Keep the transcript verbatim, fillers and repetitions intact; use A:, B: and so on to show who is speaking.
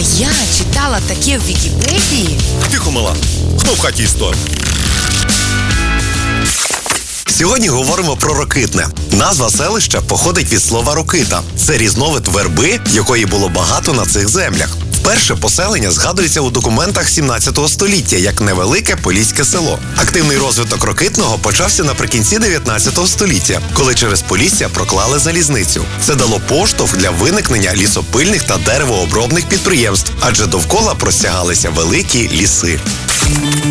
A: я читала таке в Вікіпедії.
B: Тихо, мала. Хто в хаті історик?
C: Сьогодні говоримо про Рокитне. Назва селища походить від слова «рокита». Це різновид верби, якої було багато на цих землях. Вперше поселення згадується у документах сімнадцятого століття як невелике поліське село. Активний розвиток Рокитного почався наприкінці дев'ятнадцятого століття, коли через Полісся проклали залізницю. Це дало поштовх для виникнення лісопильних та деревообробних підприємств, адже довкола простягалися великі ліси.